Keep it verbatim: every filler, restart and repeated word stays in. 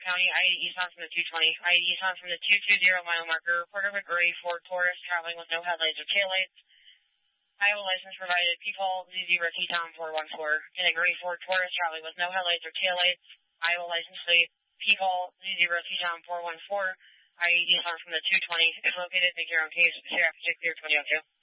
County, I eighty eastbound from the two twenty, I eighty eastbound from the two two zero mile marker, reported of a gray Ford Taurus traveling with no headlights or taillights. Iowa license provided, P-Paul Z zero T-Tom four one four, in a gray Ford Taurus traveling with no headlights or taillights. Iowa license plate, P-Paul Z zero T-Tom four one four, I eighty eastbound from the two twenty, is located. Make your own case, Sierra Pacific Clear twenty oh two.